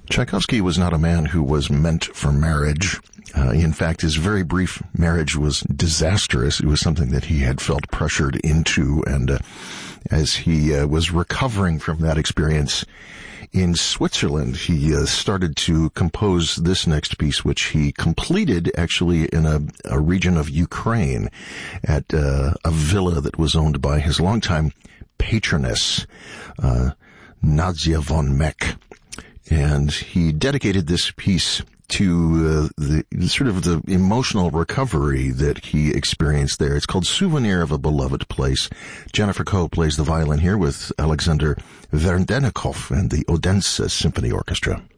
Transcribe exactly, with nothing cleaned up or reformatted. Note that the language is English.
Tchaikovsky was not a man who was meant for marriage. Uh, in fact, his very brief marriage was disastrous. It was something that he had felt pressured into, and uh, as he uh, was recovering from that experience in Switzerland, he uh, started to compose this next piece, which he completed actually in a, a region of Ukraine at uh, a villa that was owned by his longtime patroness, uh, Nadia von Meck. And he dedicated this piece to uh, the sort of the emotional recovery that he experienced there. It's called Souvenir of a Beloved Place. Jennifer Coe plays the violin here with Alexander Verdenikov and the Odense Symphony Orchestra.